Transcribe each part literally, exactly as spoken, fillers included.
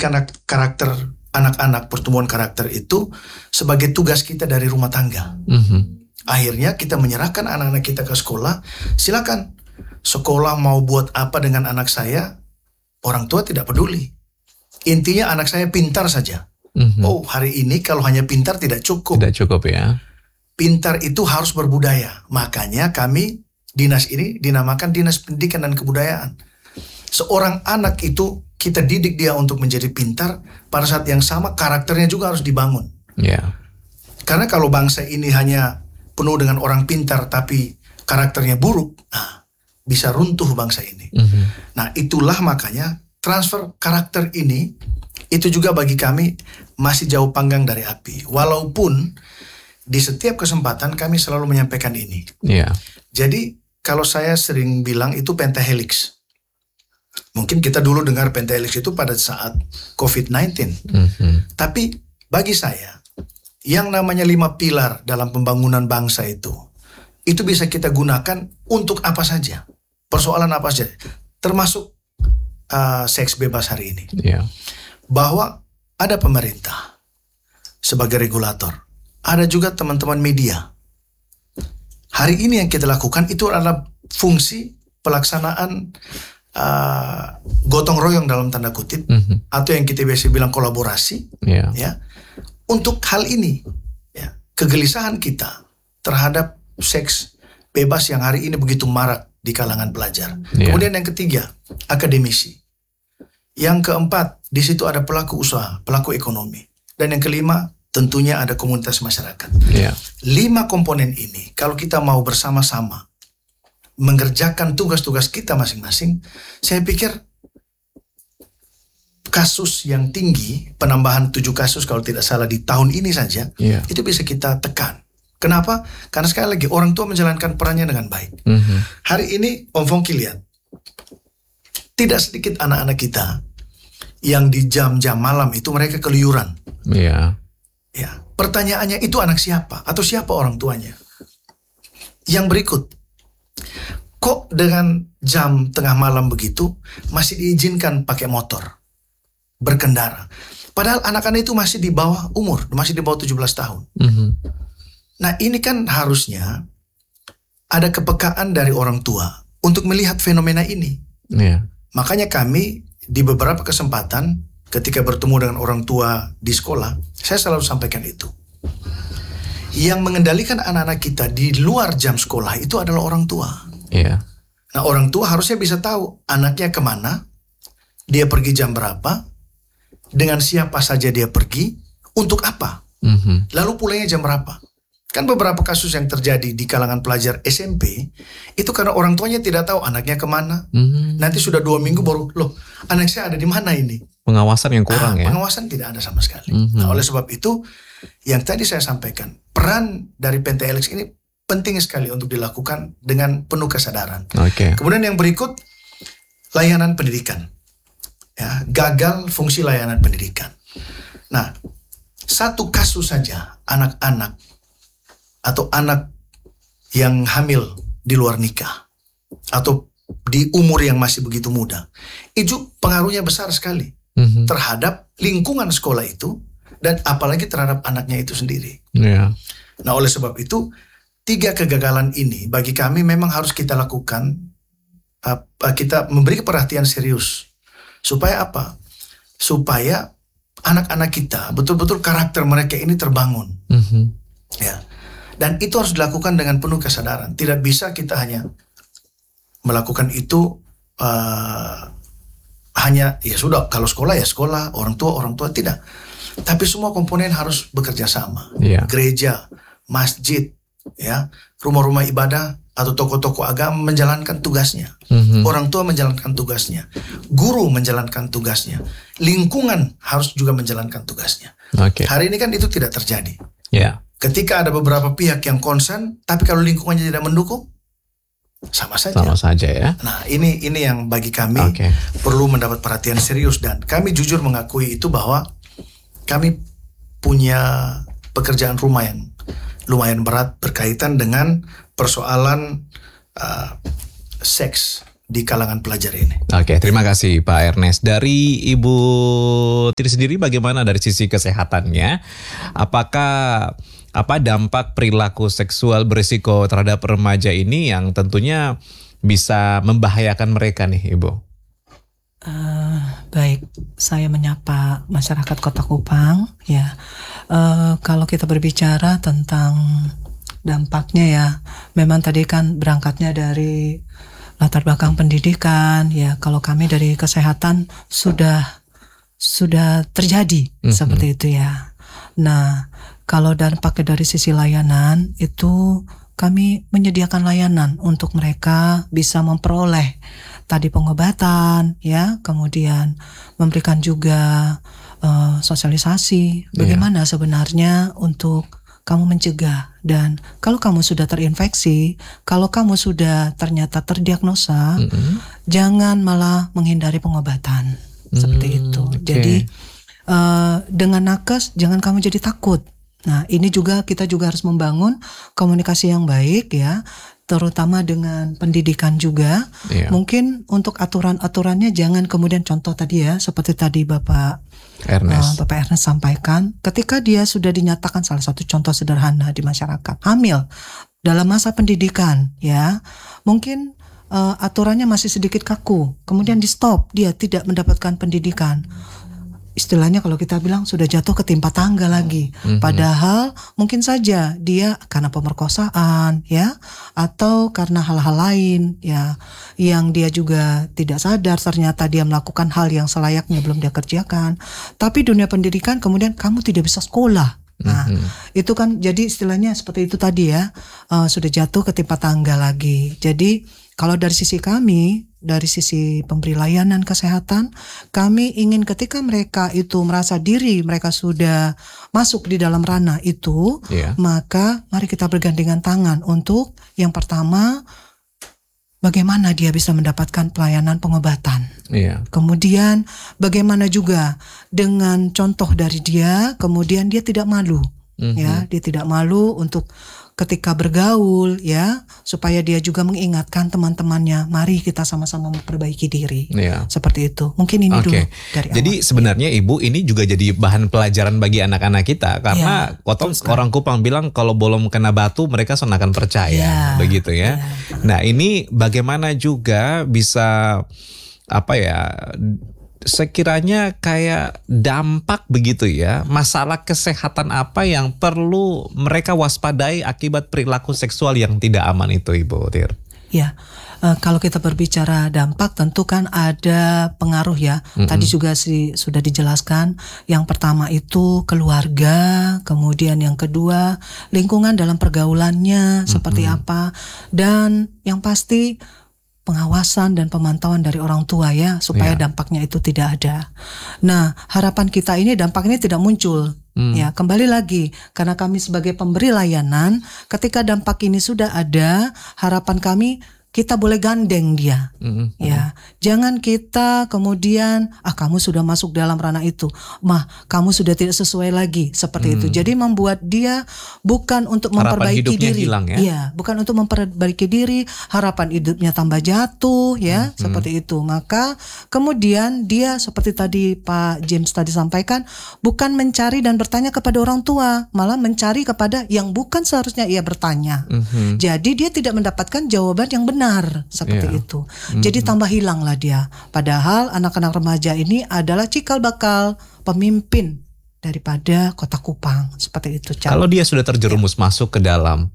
kanak- karakter anak-anak, pertumbuhan karakter itu sebagai tugas kita dari rumah tangga. Mm-hmm. Akhirnya kita menyerahkan anak-anak kita ke sekolah. Silakan sekolah mau buat apa dengan anak saya, orang tua tidak peduli. Intinya anak saya pintar saja. Mm-hmm. Oh, hari ini kalau hanya pintar tidak cukup. Tidak cukup ya. Pintar itu harus berbudaya. Makanya kami dinas ini dinamakan Dinas Pendidikan dan Kebudayaan. Seorang anak itu kita didik dia untuk menjadi pintar, pada saat yang sama karakternya juga harus dibangun. Yeah. Karena kalau bangsa ini hanya penuh dengan orang pintar tapi karakternya buruk, nah, bisa runtuh bangsa ini. Mm-hmm. Nah, itulah makanya transfer karakter ini itu juga bagi kami masih jauh panggang dari api. Walaupun di setiap kesempatan kami selalu menyampaikan ini. Yeah. Jadi kalau saya sering bilang itu pentahelix. Mungkin kita dulu dengar pentahelix itu pada saat covid sembilan belas. Mm-hmm. Tapi bagi saya, yang namanya lima pilar dalam pembangunan bangsa itu, itu bisa kita gunakan untuk apa saja. Persoalan apa saja. Termasuk uh, seks bebas hari ini. Yeah. Bahwa ada pemerintah sebagai regulator. Ada juga teman-teman media. Hari ini yang kita lakukan itu adalah fungsi pelaksanaan Uh, gotong royong dalam tanda kutip, mm-hmm. atau yang kita biasa bilang kolaborasi, yeah. ya, untuk hal ini, ya, kegelisahan kita terhadap seks bebas yang hari ini begitu marak di kalangan pelajar. Yeah. Kemudian yang ketiga, akademisi. Yang keempat, di situ ada pelaku usaha, pelaku ekonomi, dan yang kelima, tentunya ada komunitas masyarakat. Yeah. Lima komponen ini, kalau kita mau bersama-sama mengerjakan tugas-tugas kita masing-masing, saya pikir kasus yang tinggi, penambahan tujuh kasus kalau tidak salah di tahun ini saja, yeah. itu bisa kita tekan. Kenapa? Karena sekali lagi orang tua menjalankan perannya dengan baik. Mm-hmm. Hari ini Om Fongki lihat, tidak sedikit anak-anak kita yang di jam-jam malam itu mereka keluyuran. Yeah. Ya, pertanyaannya itu anak siapa? Atau siapa orang tuanya? Yang berikut, kok dengan jam tengah malam begitu masih diizinkan pakai motor berkendara, padahal anak-anak itu masih di bawah umur, masih di bawah tujuh belas tahun. Mm-hmm. Nah, ini kan harusnya ada kepekaan dari orang tua untuk melihat fenomena ini. Yeah. Makanya kami di beberapa kesempatan ketika bertemu dengan orang tua di sekolah, saya selalu sampaikan itu. Yang mengendalikan anak-anak kita di luar jam sekolah itu adalah orang tua. Yeah. Nah, orang tua harusnya bisa tahu anaknya kemana, dia pergi jam berapa, dengan siapa saja dia pergi, untuk apa, mm-hmm. lalu pulangnya jam berapa. Kan beberapa kasus yang terjadi di kalangan pelajar S M P, itu karena orang tuanya tidak tahu anaknya kemana. Mm-hmm. Nanti sudah dua minggu baru, loh anak saya ada di mana ini. Pengawasan yang kurang nah, ya. Pengawasan tidak ada sama sekali. Mm-hmm. Nah, oleh sebab itu, yang tadi saya sampaikan, peran dari Pentahelix ini penting sekali untuk dilakukan dengan penuh kesadaran. Okay. Kemudian yang berikut, layanan pendidikan. Ya, gagal fungsi layanan pendidikan. Nah, satu kasus saja anak-anak atau anak yang hamil di luar nikah atau di umur yang masih begitu muda, itu pengaruhnya besar sekali mm-hmm. terhadap lingkungan sekolah itu dan apalagi terhadap anaknya itu sendiri. Yeah. Nah, oleh sebab itu tiga kegagalan ini bagi kami memang harus kita lakukan, uh, kita memberi perhatian serius. Supaya apa? Supaya anak-anak kita betul-betul karakter mereka ini terbangun. Mm-hmm. Ya. Dan itu harus dilakukan dengan penuh kesadaran. Tidak bisa kita hanya melakukan itu uh, hanya ya sudah, kalau sekolah ya sekolah, orang tua orang tua, tidak. Tapi semua komponen harus bekerja sama. Yeah. Gereja, masjid, ya, rumah-rumah ibadah atau toko-toko agama menjalankan tugasnya, mm-hmm. orang tua menjalankan tugasnya, guru menjalankan tugasnya, lingkungan harus juga menjalankan tugasnya. Okay. Hari ini kan itu tidak terjadi. Yeah. Ketika ada beberapa pihak yang concern, tapi kalau lingkungannya tidak mendukung, sama saja. Sama saja ya. Nah, ini ini yang bagi kami okay. perlu mendapat perhatian serius, dan kami jujur mengakui itu bahwa kami punya pekerjaan rumah yang lumayan berat berkaitan dengan persoalan uh, seks di kalangan pelajar ini. Oke, terima kasih Pak Ernest. Dari Ibu Tiri sendiri bagaimana dari sisi kesehatannya? Apakah apa dampak perilaku seksual berisiko terhadap remaja ini yang tentunya bisa membahayakan mereka nih, Ibu? Uh, baik, saya menyapa masyarakat Kota Kupang. Ya, uh, kalau kita berbicara tentang dampaknya ya, memang tadi kan berangkatnya dari latar belakang pendidikan. Ya, kalau kami dari kesehatan sudah sudah terjadi mm-hmm. seperti itu ya. Nah, kalau dampaknya dari sisi layanan itu kami menyediakan layanan untuk mereka bisa memperoleh tadi pengobatan ya, kemudian memberikan juga uh, sosialisasi bagaimana yeah. sebenarnya untuk kamu mencegah, dan kalau kamu sudah terinfeksi, kalau kamu sudah ternyata terdiagnosa, mm-hmm. jangan malah menghindari pengobatan mm, seperti itu. Okay. Jadi uh, dengan nakes jangan kamu jadi takut. Nah, ini juga kita juga harus membangun komunikasi yang baik ya, terutama dengan pendidikan juga. Yeah. Mungkin untuk aturan-aturannya jangan kemudian contoh tadi ya, seperti tadi Bapak Ernest. Uh, Bapak Ernest sampaikan, ketika dia sudah dinyatakan salah satu contoh sederhana di masyarakat, hamil dalam masa pendidikan ya, mungkin uh, aturannya masih sedikit kaku, kemudian di stop, dia tidak mendapatkan pendidikan. Istilahnya kalau kita bilang sudah jatuh ketimpa tangga lagi. Mm-hmm. Padahal mungkin saja dia karena pemerkosaan ya, atau karena hal-hal lain ya, yang dia juga tidak sadar ternyata dia melakukan hal yang selayaknya belum dia kerjakan. Tapi dunia pendidikan kemudian kamu tidak bisa sekolah. Nah, mm-hmm. itu kan jadi istilahnya seperti itu tadi ya, uh, sudah jatuh ketimpa tangga lagi. Jadi kalau dari sisi kami, dari sisi pemberi layanan kesehatan, kami ingin ketika mereka itu merasa diri mereka sudah masuk di dalam ranah itu, yeah. maka mari kita bergandengan tangan untuk yang pertama, bagaimana dia bisa mendapatkan pelayanan pengobatan. Yeah. Kemudian bagaimana juga dengan contoh dari dia, kemudian dia tidak malu, mm-hmm. ya, dia tidak malu untuk ketika bergaul ya, supaya dia juga mengingatkan teman-temannya, mari kita sama-sama memperbaiki diri. Yeah. Seperti itu. Mungkin ini okay. dulu dari Jadi awal. Sebenarnya Ibu ini juga jadi bahan pelajaran bagi anak-anak kita, karena yeah, kotong orang Kupang bilang kalau belum kena batu mereka son akan percaya, yeah, begitu ya. Yeah. Nah, ini bagaimana juga bisa apa ya, sekiranya kayak dampak begitu ya, masalah kesehatan apa yang perlu mereka waspadai akibat perilaku seksual yang tidak aman itu, Ibu Tir? Ya, uh, kalau kita berbicara dampak tentu kan ada pengaruh ya. Mm-hmm. Tadi juga si, sudah dijelaskan. Yang pertama itu keluarga, kemudian yang kedua lingkungan dalam pergaulannya mm-hmm. seperti apa, dan yang pasti pengawasan dan pemantauan dari orang tua ya, supaya yeah. dampaknya itu tidak ada. Nah, harapan kita ini dampak ini tidak muncul. Hmm. Ya, kembali lagi, karena kami sebagai pemberi layanan, ketika dampak ini sudah ada, harapan kami kita boleh gandeng dia. Hmm. Ya, jangan kita kemudian ah kamu sudah masuk dalam ranah itu, mah kamu sudah tidak sesuai lagi seperti hmm. itu. Jadi membuat dia bukan untuk harapan memperbaiki diri, hilang, ya? Ya, bukan untuk memperbaiki diri, harapan hidupnya tambah jatuh ya, hmm. seperti itu. Maka kemudian dia seperti tadi Pak James tadi sampaikan, bukan mencari dan bertanya kepada orang tua, malah mencari kepada yang bukan seharusnya ia bertanya. Hmm. Jadi dia tidak mendapatkan jawaban yang benar. Seperti yeah. itu. Jadi mm-hmm. tambah hilanglah dia. Padahal anak-anak remaja ini adalah cikal bakal pemimpin daripada Kota Kupang. Seperti itu. Cara. Kalau dia sudah terjerumus yeah. masuk ke dalam,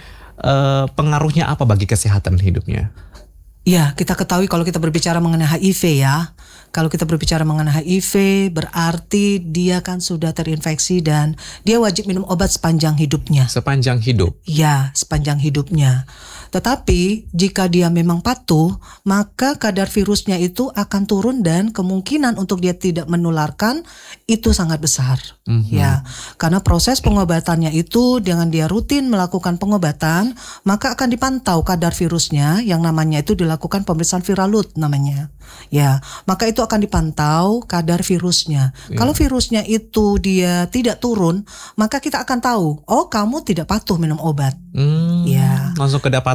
uh, pengaruhnya apa bagi kesehatan hidupnya? Ya, kita ketahui kalau kita berbicara mengenai H I V ya. Kalau kita berbicara mengenai H I V berarti dia kan sudah terinfeksi dan dia wajib minum obat sepanjang hidupnya. Sepanjang hidup? Ya, sepanjang hidupnya. Tetapi jika dia memang patuh, maka kadar virusnya itu akan turun dan kemungkinan untuk dia tidak menularkan itu sangat besar. Mm-hmm. Ya, karena proses pengobatannya itu dengan dia rutin melakukan pengobatan, maka akan dipantau kadar virusnya yang namanya itu dilakukan pemeriksaan viral load namanya. Ya, maka itu akan dipantau kadar virusnya. Yeah. Kalau virusnya itu dia tidak turun, maka kita akan tahu, oh kamu tidak patuh minum obat. Mm, ya. Langsung kedapatan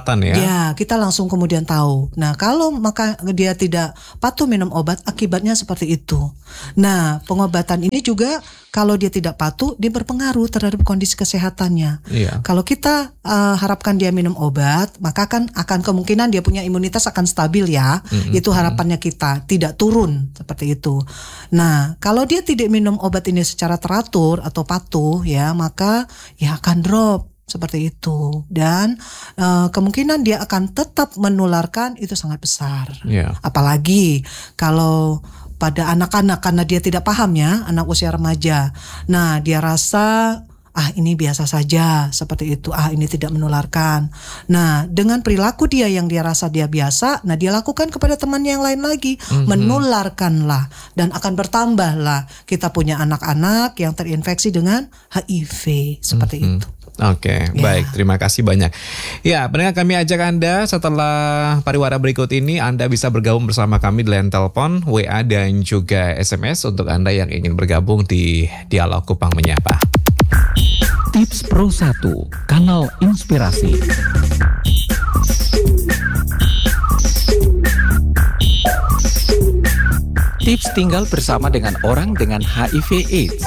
kelihatan ya. Ya, kita langsung kemudian tahu. Nah, kalau maka dia tidak patuh minum obat, akibatnya seperti itu. Nah, pengobatan ini juga kalau dia tidak patuh, dia berpengaruh terhadap kondisi kesehatannya. Iya. Kalau kita uh, harapkan dia minum obat, maka kan akan kemungkinan dia punya imunitas akan stabil ya. Mm-hmm. Itu harapannya kita, tidak turun seperti itu. Nah, kalau dia tidak minum obat ini secara teratur atau patuh ya, maka ya akan drop seperti itu. Dan uh, kemungkinan dia akan tetap menularkan itu sangat besar. Yeah. Apalagi kalau pada anak-anak, karena dia tidak paham ya, anak usia remaja. Nah, dia rasa ah ini biasa saja seperti itu, ah ini tidak menularkan. Nah, dengan perilaku dia yang dia rasa dia biasa, nah dia lakukan kepada temannya yang lain lagi, mm-hmm. menularkanlah dan akan bertambahlah kita punya anak-anak yang terinfeksi dengan H I V seperti mm-hmm. itu. Oke, okay, ya. Baik, terima kasih banyak. Ya, pendengar kami ajak Anda setelah pariwara berikut ini, Anda bisa bergabung bersama kami di line telepon, W A dan juga S M S untuk Anda yang ingin bergabung di Dialog Kupang Menyapa. Tips Pro satu, Kanal Inspirasi. Tips tinggal bersama dengan orang dengan H I V AIDS.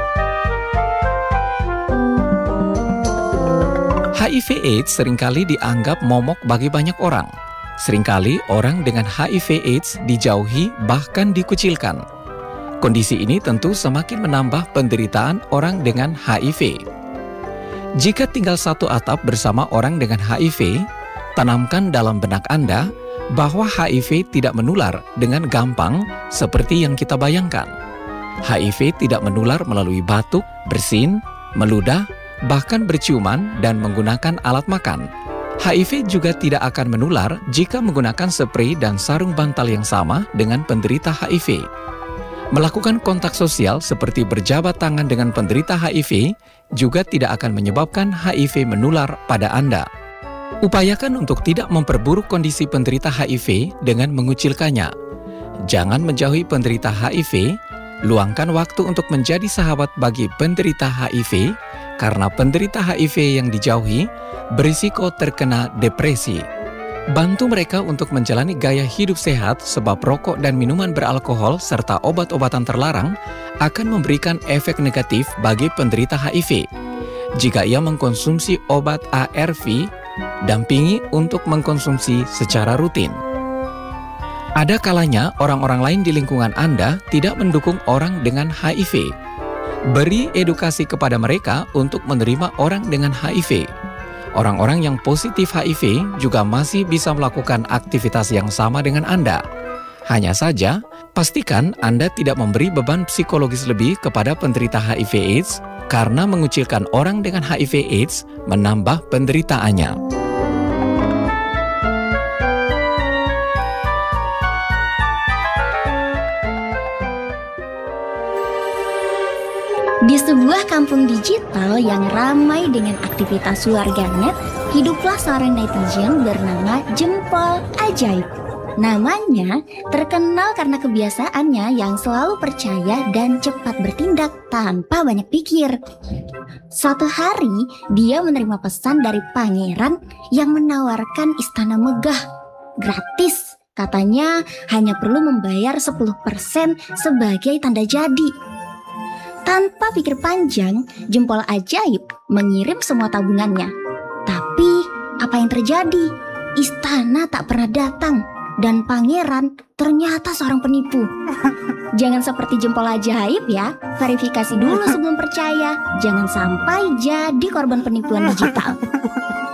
H I V AIDS seringkali dianggap momok bagi banyak orang. Seringkali orang dengan H I V AIDS dijauhi bahkan dikucilkan. Kondisi ini tentu semakin menambah penderitaan orang dengan H I V. Jika tinggal satu atap bersama orang dengan H I V, tanamkan dalam benak Anda bahwa H I V tidak menular dengan gampang seperti yang kita bayangkan. H I V tidak menular melalui batuk, bersin, meludah, bahkan berciuman dan menggunakan alat makan. H I V juga tidak akan menular jika menggunakan spray dan sarung bantal yang sama dengan penderita H I V. Melakukan kontak sosial seperti berjabat tangan dengan penderita H I V juga tidak akan menyebabkan H I V menular pada Anda. Upayakan untuk tidak memperburuk kondisi penderita H I V dengan mengucilkannya. Jangan menjauhi penderita H I V, luangkan waktu untuk menjadi sahabat bagi penderita H I V, karena penderita H I V yang dijauhi berisiko terkena depresi. Bantu mereka untuk menjalani gaya hidup sehat sebab rokok dan minuman beralkohol serta obat-obatan terlarang akan memberikan efek negatif bagi penderita H I V. Jika ia mengkonsumsi obat A R V, dampingi untuk mengkonsumsi secara rutin. Ada kalanya orang-orang lain di lingkungan Anda tidak mendukung orang dengan H I V. Beri edukasi kepada mereka untuk menerima orang dengan H I V. Orang-orang yang positif H I V juga masih bisa melakukan aktivitas yang sama dengan Anda. Hanya saja, pastikan Anda tidak memberi beban psikologis lebih kepada penderita H I V AIDS karena mengucilkan orang dengan H I V AIDS menambah penderitaannya. Di sebuah kampung digital yang ramai dengan aktivitas warganet, hiduplah seorang netizen bernama Jempol Ajaib. Namanya terkenal karena kebiasaannya yang selalu percaya dan cepat bertindak tanpa banyak pikir. Suatu hari, dia menerima pesan dari pangeran yang menawarkan istana megah, gratis. Katanya hanya perlu membayar sepuluh persen sebagai tanda jadi. Tanpa pikir panjang, Jempol Ajaib mengirim semua tabungannya. Tapi apa yang terjadi? Istana tak pernah datang dan pangeran ternyata seorang penipu. Jangan seperti Jempol Ajaib ya, verifikasi dulu sebelum percaya. Jangan sampai jadi korban penipuan digital.